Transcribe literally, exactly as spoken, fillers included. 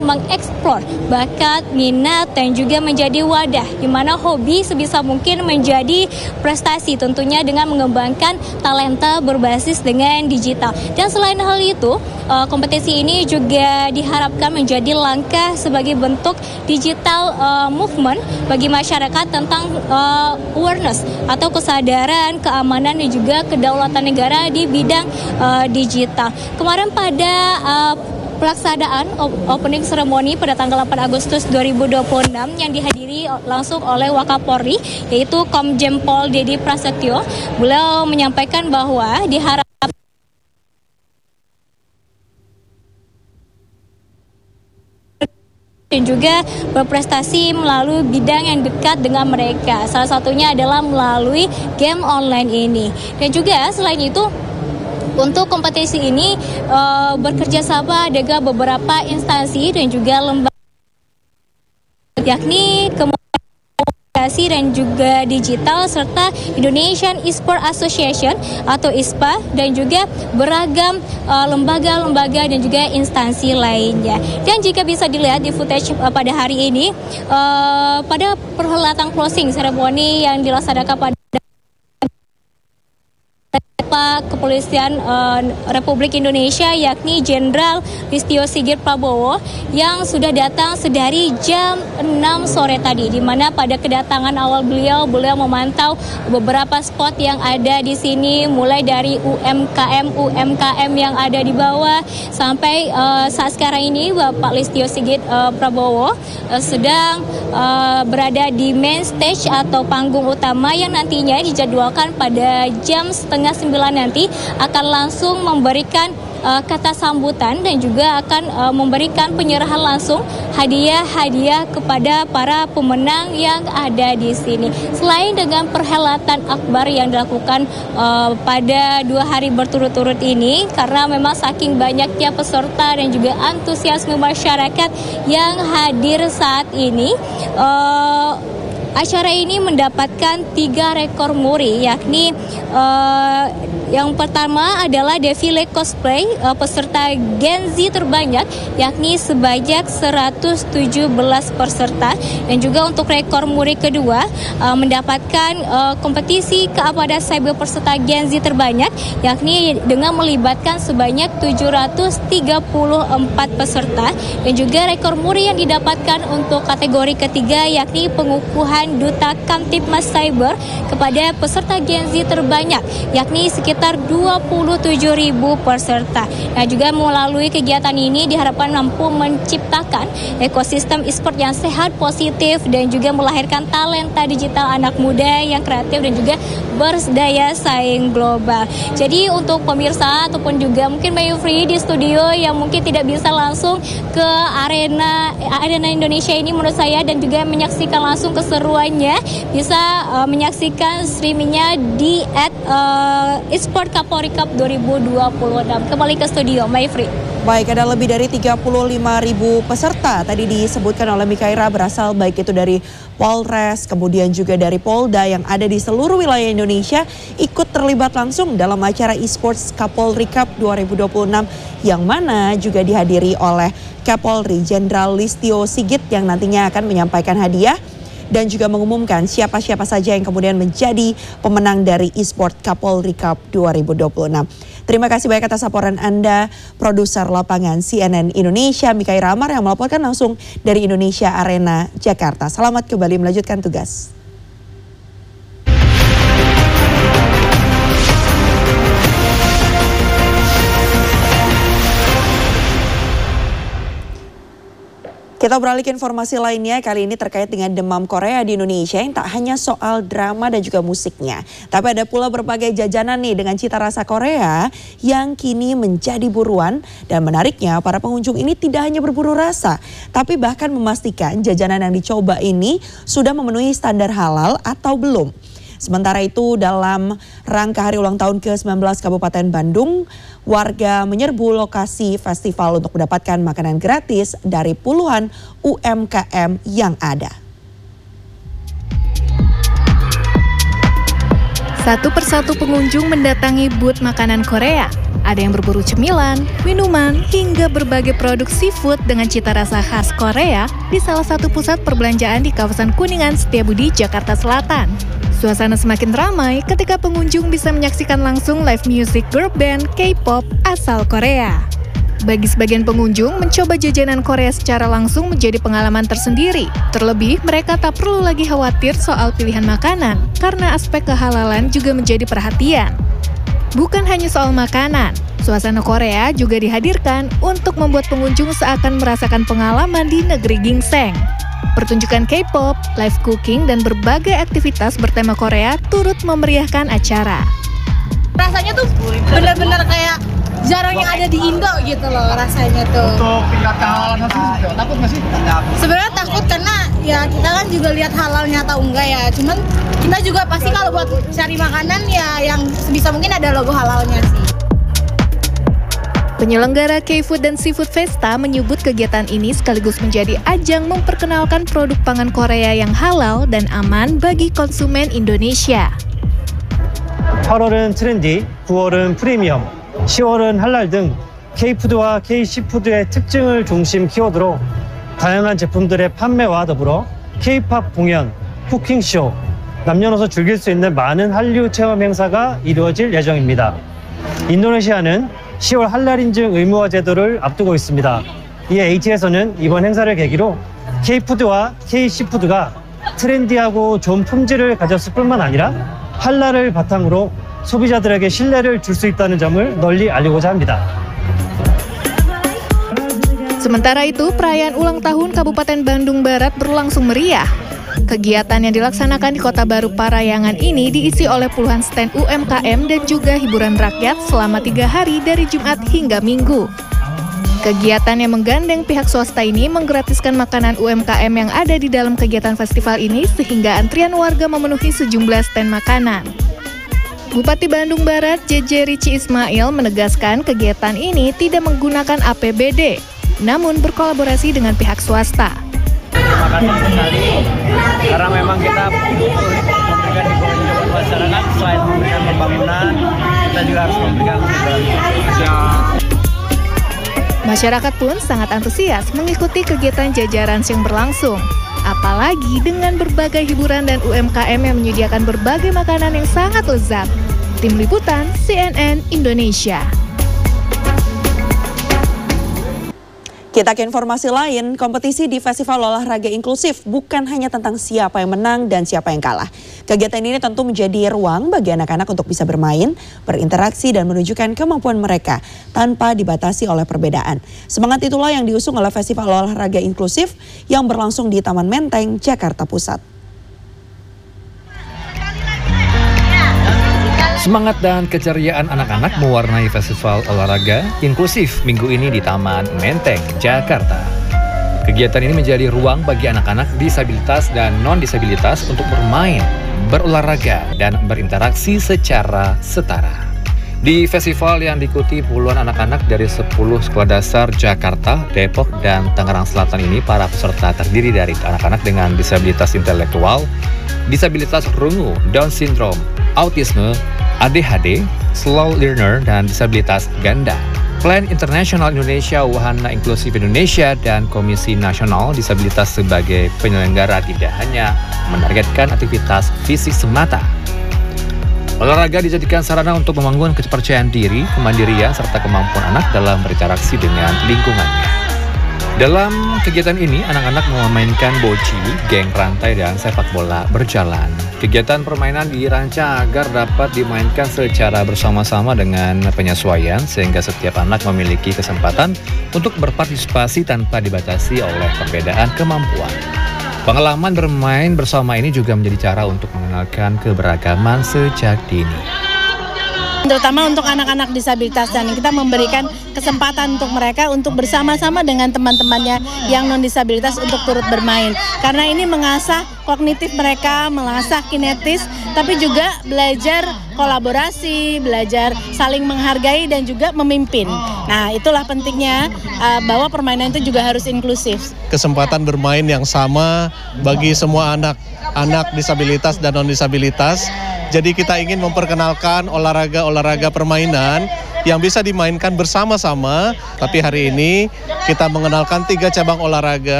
mengeksplor bakat, minat, dan juga menjadi wadah di mana hobi sebisa mungkin menjadi prestasi, tentunya dengan mengembangkan talenta berbasis dengan digital. Dan selain hal itu, kompetisi ini juga diharapkan menjadi langkah sebagai bentuk digital uh, movement bagi masyarakat tentang uh, awareness atau kesadaran, keamanan, dan juga kedaulatan negara di bidang uh, digital. Kemarin pada uh, pelaksanaan opening ceremony pada tanggal delapan Agustus dua ribu dua puluh enam yang dihadiri langsung oleh Wakapolri, yaitu Komjen Pol Dedy Prasetyo. Beliau menyampaikan bahwa diharapkan dan juga berprestasi melalui bidang yang dekat dengan mereka. Salah satunya adalah melalui game online ini. Dan juga selain itu, untuk kompetisi ini uh, bekerja sama dengan beberapa instansi dan juga lembaga, yakni komunikasi dan juga digital, serta Indonesian Esport Association atau I S P A, dan juga beragam uh, lembaga-lembaga dan juga instansi lainnya. Dan jika bisa dilihat di footage uh, pada hari ini, uh, pada perhelatan closing ceremony yang dilaksanakan pada Pak Kepolisian uh, Republik Indonesia, yakni Jenderal Listio Sigit Prabowo, yang sudah datang sedari jam enam sore tadi, di mana pada kedatangan awal beliau, beliau memantau beberapa spot yang ada di sini, mulai dari U M K M U M K M yang ada di bawah sampai uh, saat sekarang ini Bapak Listio Sigit uh, Prabowo uh, sedang uh, berada di main stage atau panggung utama yang nantinya dijadwalkan pada jam setengah sembilan nanti akan langsung memberikan uh, kata sambutan dan juga akan uh, memberikan penyerahan langsung hadiah-hadiah kepada para pemenang yang ada di sini. Selain dengan perhelatan akbar yang dilakukan uh, pada dua hari berturut-turut ini, karena memang saking banyaknya peserta dan juga antusiasme masyarakat yang hadir saat ini, uh, acara ini mendapatkan tiga rekor muri, yakni uh, yang pertama adalah defile cosplay uh, peserta Gen Z terbanyak, yakni sebanyak seratus tujuh belas peserta. Dan juga untuk rekor muri kedua uh, mendapatkan uh, kompetisi kepada cyber peserta Gen Z terbanyak, yakni dengan melibatkan sebanyak tujuh ratus tiga puluh empat peserta. Dan juga rekor muri yang didapatkan untuk kategori ketiga, yakni pengukuhan Duta Kamtipmas Cyber kepada peserta Gen Z terbanyak, yakni sekitar dua puluh tujuh ribu peserta. Nah, juga melalui kegiatan ini diharapkan mampu menciptakan ekosistem e-sport yang sehat, positif, dan juga melahirkan talenta digital anak muda yang kreatif dan juga berdaya saing global. Jadi untuk pemirsa ataupun juga mungkin Mbak Yufri di studio yang mungkin tidak bisa langsung ke arena arena Indonesia ini, menurut saya, dan juga menyaksikan langsung keseruannya, bisa uh, menyaksikan streamingnya di at uh, Esport Kapolri Cup dua ribu dua puluh enam. Kembali ke studio, Mbak Yufri. Baik, ada lebih dari tiga puluh lima ribu peserta tadi disebutkan oleh Mikaira, berasal baik itu dari Polres, kemudian juga dari Polda yang ada di seluruh wilayah Indonesia, ikut terlibat langsung dalam acara eSports Kapolri Cup dua ribu dua puluh enam, yang mana juga dihadiri oleh Kapolri Jenderal Listio Sigit yang nantinya akan menyampaikan hadiah dan juga mengumumkan siapa-siapa saja yang kemudian menjadi pemenang dari eSport Kapolri Cup dua ribu dua puluh enam. Terima kasih banyak atas laporan Anda, produser lapangan C N N Indonesia Mikaira Amar yang melaporkan langsung dari Indonesia Arena, Jakarta. Selamat kembali melanjutkan tugas. Kita beralih ke informasi lainnya, kali ini terkait dengan demam Korea di Indonesia yang tak hanya soal drama dan juga musiknya. Tapi ada pula berbagai jajanan nih dengan cita rasa Korea yang kini menjadi buruan. Dan menariknya para pengunjung ini tidak hanya berburu rasa, tapi bahkan memastikan jajanan yang dicoba ini sudah memenuhi standar halal atau belum. Sementara itu dalam rangka hari ulang tahun ke sembilan belas Kabupaten Bandung, warga menyerbu lokasi festival untuk mendapatkan makanan gratis dari puluhan U M K M yang ada. Satu persatu pengunjung mendatangi booth makanan Korea. Ada yang berburu cemilan, minuman, hingga berbagai produk seafood dengan cita rasa khas Korea di salah satu pusat perbelanjaan di kawasan Kuningan, Setiabudi, Jakarta Selatan. Suasana semakin ramai ketika pengunjung bisa menyaksikan langsung live music girl band K-pop asal Korea. Bagi sebagian pengunjung, mencoba jajanan Korea secara langsung menjadi pengalaman tersendiri. Terlebih, mereka tak perlu lagi khawatir soal pilihan makanan, karena aspek kehalalan juga menjadi perhatian. Bukan hanya soal makanan, suasana Korea juga dihadirkan untuk membuat pengunjung seakan merasakan pengalaman di negeri ginseng. Pertunjukan K-pop, live cooking, dan berbagai aktivitas bertema Korea turut memeriahkan acara. Rasanya tuh benar-benar kayak jarang yang ada di Indo gitu loh rasanya tuh. Untuk tingkat kehalalan sih, takut nggak sih? Sebenarnya takut karena ya kita kan juga lihat halalnya atau enggak ya. Cuman kita juga pasti kalau buat cari makanan ya yang sebisa mungkin ada logo halalnya sih. Penyelenggara K-Food dan Seafood Festa menyebut kegiatan ini sekaligus menjadi ajang memperkenalkan produk pangan Korea yang halal dan aman bagi konsumen Indonesia. 팔월은 트렌디, 구월은 프리미엄, 시월은 할랄 등 K푸드와 K시푸드의 특징을 중심 키워드로 다양한 제품들의 판매와 더불어 K-팝 공연, 쿠킹쇼, 남녀노소 즐길 수 있는 많은 한류 체험 행사가 이루어질 예정입니다. 인도네시아는 시월 할랄 인증 의무화 제도를 앞두고 있습니다. 이에 에이티에서는 이번 행사를 계기로 K푸드와 K시푸드가 트렌디하고 좋은 품질을 가졌을 뿐만 아니라 할랄을 바탕으로 소비자들에게 신뢰를 줄 수 있다는 점을 널리 알리고자 합니다. Sementara itu, perayaan ulang tahun Kabupaten Bandung Barat berlangsung meriah. Kegiatan yang dilaksanakan di Kota Baru Parayangan ini diisi oleh puluhan stand U M K M dan juga hiburan rakyat selama tiga hari dari Jumat hingga Minggu. Kegiatan yang menggandeng pihak swasta ini menggratiskan makanan U M K M yang ada di dalam kegiatan festival ini sehingga antrian warga memenuhi sejumlah stand makanan. Bupati Bandung Barat, J J Rici Ismail menegaskan kegiatan ini tidak menggunakan A P B D, namun berkolaborasi dengan pihak swasta. Terima kasih sekali, karena memang kita butuh memberikan hiburan buat masyarakat, selain memberikan pembangunan, kita juga harus memberikan hiburan. Masyarakat pun sangat antusias mengikuti kegiatan jajaran yang berlangsung. Apalagi dengan berbagai hiburan dan U M K M yang menyediakan berbagai makanan yang sangat lezat. Tim Liputan C N N Indonesia. Kita ke informasi lain, kompetisi di Festival Olahraga Inklusif bukan hanya tentang siapa yang menang dan siapa yang kalah. Kegiatan ini tentu menjadi ruang bagi anak-anak untuk bisa bermain, berinteraksi dan menunjukkan kemampuan mereka tanpa dibatasi oleh perbedaan. Semangat itulah yang diusung oleh Festival Olahraga Inklusif yang berlangsung di Taman Menteng, Jakarta Pusat. Semangat dan keceriaan anak-anak mewarnai Festival Olahraga Inklusif minggu ini di Taman Menteng, Jakarta. Kegiatan ini menjadi ruang bagi anak-anak disabilitas dan non-disabilitas untuk bermain, berolahraga, dan berinteraksi secara setara. Di festival yang diikuti puluhan anak-anak dari sepuluh sekolah dasar Jakarta, Depok, dan Tangerang Selatan ini, para peserta terdiri dari anak-anak dengan disabilitas intelektual, disabilitas rungu, Down syndrome, autisme, A D H D, slow learner, dan disabilitas ganda. Plan Internasional Indonesia, Wahana Inklusif Indonesia, dan Komisi Nasional Disabilitas sebagai penyelenggara tidak hanya menargetkan aktivitas fisik semata. Olahraga dijadikan sarana untuk membangun kepercayaan diri, kemandirian, serta kemampuan anak dalam berinteraksi dengan lingkungannya. Dalam kegiatan ini, anak-anak memainkan boci, geng rantai, dan sepak bola berjalan. Kegiatan permainan dirancang agar dapat dimainkan secara bersama-sama dengan penyesuaian, sehingga setiap anak memiliki kesempatan untuk berpartisipasi tanpa dibatasi oleh perbedaan kemampuan. Pengalaman bermain bersama ini juga menjadi cara untuk mengenalkan keberagaman sejak dini. Terutama untuk anak-anak disabilitas, dan kita memberikan kesempatan untuk mereka untuk bersama-sama dengan teman-temannya yang non-disabilitas untuk turut bermain. Karena ini mengasah kognitif mereka, mengasah kinetis, tapi juga belajar kolaborasi, belajar saling menghargai dan juga memimpin. Nah, itulah pentingnya uh, bahwa permainan itu juga harus inklusif. Kesempatan bermain yang sama bagi semua anak, anak disabilitas dan non-disabilitas. Jadi kita ingin memperkenalkan olahraga-olahraga permainan yang bisa dimainkan bersama-sama. Tapi hari ini kita mengenalkan tiga cabang olahraga